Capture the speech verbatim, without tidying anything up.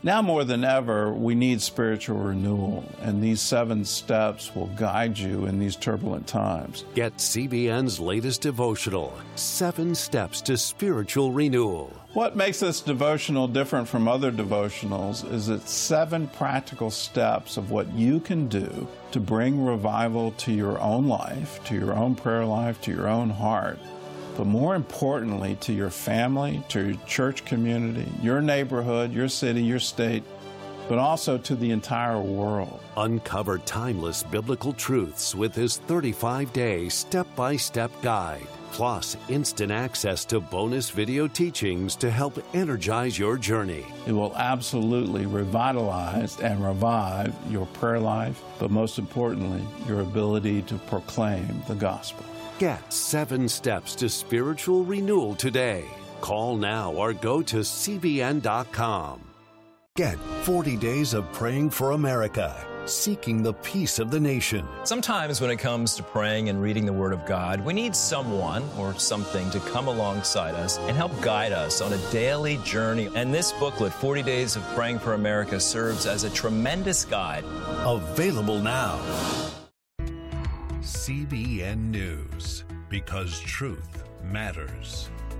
Now more than ever, we need spiritual renewal, and these seven steps will guide you in these turbulent times. Get C B N's latest devotional, Seven Steps to Spiritual Renewal. What makes this devotional different from other devotionals is it's seven practical steps of what you can do to bring revival to your own life, to your own prayer life, to your own heart, but more importantly, to your family, to your church community, your neighborhood, your city, your state, but also to the entire world. Uncover timeless biblical truths with this thirty-five day step-by-step guide, plus instant access to bonus video teachings to help energize your journey. It will absolutely revitalize and revive your prayer life, but most importantly, your ability to proclaim the gospel. Get Seven Steps to Spiritual Renewal today. Call now or go to C B N dot com. Get forty days of praying for America, seeking the peace of the nation. Sometimes when it comes to praying and reading the Word of God, we need someone or something to come alongside us and help guide us on a daily journey. And this booklet, forty days of Praying for America, serves as a tremendous guide. Available now. C B N News, because truth matters.